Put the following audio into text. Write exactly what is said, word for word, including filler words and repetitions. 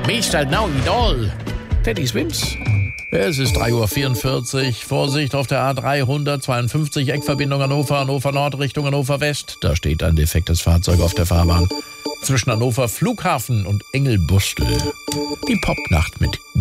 Mister No Idol. Teddy Swims. Es ist drei Uhr vierundvierzig. Vorsicht auf der A dreihundertzweiundfünfzig, Eckverbindung Hannover, Hannover Nord Richtung Hannover West. Da steht ein defektes Fahrzeug auf der Fahrbahn. Zwischen Hannover Flughafen und Engelbustel. Die Popnacht mit